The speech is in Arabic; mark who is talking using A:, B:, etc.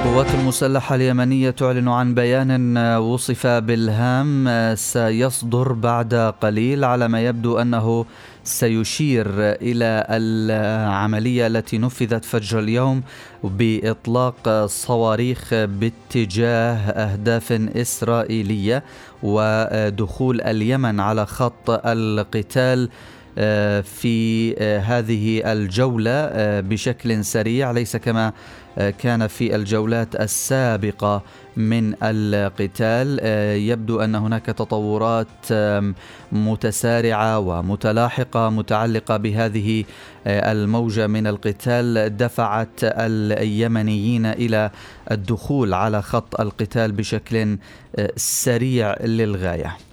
A: القوات المسلحة اليمنية تعلن عن بيان وصف بالهام سيصدر بعد قليل، على ما يبدو أنه سيشير إلى العملية التي نفذت فجر اليوم بإطلاق صواريخ باتجاه أهداف إسرائيلية ودخول اليمن على خط القتال في هذه الجولة بشكل سريع، ليس كما كان في الجولات السابقة من القتال. يبدو أن هناك تطورات متسارعة ومتلاحقة متعلقة بهذه الموجة من القتال دفعت اليمنيين إلى الدخول على خط القتال بشكل سريع للغاية.